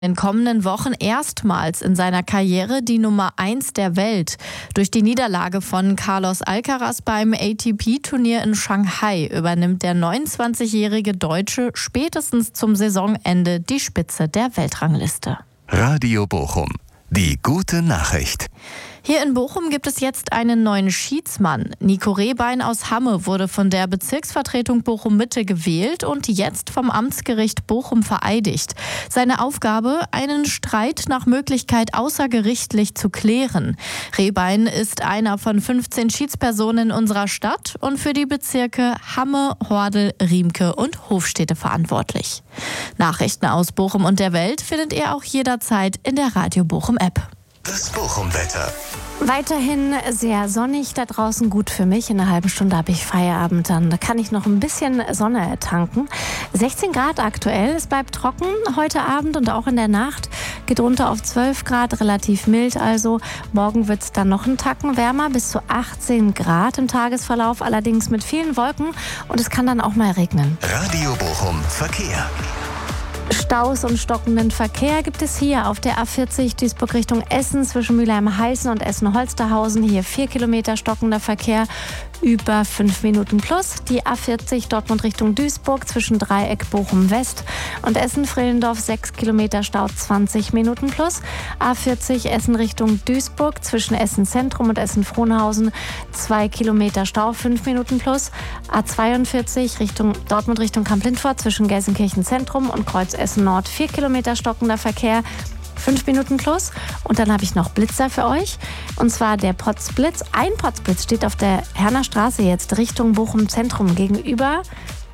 In kommenden Wochen erstmals in seiner Karriere die Nummer 1 der Welt. Durch die Niederlage von Carlos Alcaraz beim ATP-Turnier in Shanghai übernimmt der 29-jährige Deutsche spätestens zum Saisonende die Spitze der Weltrangliste. Radio Bochum. Die gute Nachricht. Hier in Bochum gibt es jetzt einen neuen Schiedsmann. Nico Rehbein aus Hamme wurde von der Bezirksvertretung Bochum-Mitte gewählt und jetzt vom Amtsgericht Bochum vereidigt. Seine Aufgabe, einen Streit nach Möglichkeit außergerichtlich zu klären. Rehbein ist einer von 15 Schiedspersonen in unserer Stadt und für die Bezirke Hamme, Hordel, Riemke und Hofstede verantwortlich. Nachrichten aus Bochum und der Welt findet ihr auch jederzeit in der Radio Bochum App. Das Bochum-Wetter. Weiterhin sehr sonnig da draußen, gut für mich. In einer halben Stunde habe ich Feierabend, dann kann ich noch ein bisschen Sonne tanken. 16 Grad aktuell, es bleibt trocken heute Abend und auch in der Nacht. Geht runter auf 12 Grad, relativ mild also. Morgen wird es dann noch einen Tacken wärmer, bis zu 18 Grad im Tagesverlauf, allerdings mit vielen Wolken und es kann dann auch mal regnen. Radio Bochum Verkehr. Staus und stockenden Verkehr gibt es hier auf der A40 Duisburg Richtung Essen zwischen Mülheim-Heißen und Essen-Holsterhausen. Hier 4 Kilometer stockender Verkehr, über 5 Minuten plus. Die A40 Dortmund Richtung Duisburg zwischen Dreieck Bochum-West und Essen-Frillendorf 6 Kilometer Stau, 20 Minuten plus. A40 Essen Richtung Duisburg zwischen Essen-Zentrum und Essen-Frohnhausen 2 Kilometer Stau, 5 Minuten plus. A42 Dortmund Richtung Kamp-Lindfort zwischen Gelsenkirchen Zentrum und Kreuz Essen Nord 4 Kilometer stockender Verkehr, 5 Minuten plus. Und dann habe ich noch Blitzer für euch. Und zwar der Potzblitz. Ein Potzblitz steht auf der Herner Straße jetzt Richtung Bochum Zentrum gegenüber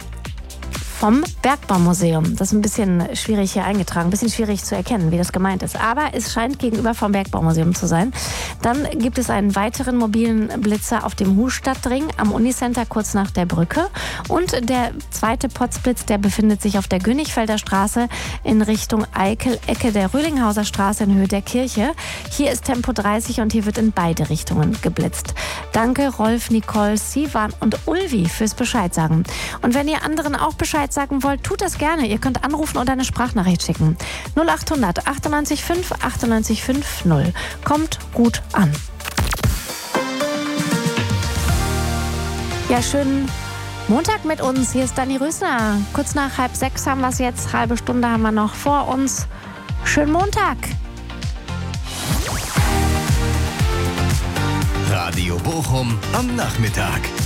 vom Bergbaumuseum. Das ist ein bisschen schwierig hier eingetragen, ein bisschen schwierig zu erkennen, wie das gemeint ist. Aber es scheint gegenüber vom Bergbaumuseum zu sein. Dann gibt es einen weiteren mobilen Blitzer auf dem Husstadtring am Unicenter kurz nach der Brücke. Und der zweite Potzblitz, der befindet sich auf der Gönnigfelder Straße in Richtung Eickel, Ecke der Rühlinghauser Straße in Höhe der Kirche. Hier ist Tempo 30 und hier wird in beide Richtungen geblitzt. Danke Rolf, Nicole, Sivan und Ulvi fürs Bescheid sagen. Und wenn ihr anderen auch Bescheid sagen wollt, tut das gerne. Ihr könnt anrufen oder eine Sprachnachricht schicken. 0800 98 5 98 50. Kommt gut an. Ja, schönen Montag mit uns. Hier ist Dani Rösner. Kurz nach 5:30 haben wir es jetzt. Halbe Stunde haben wir noch vor uns. Schönen Montag. Radio Bochum am Nachmittag.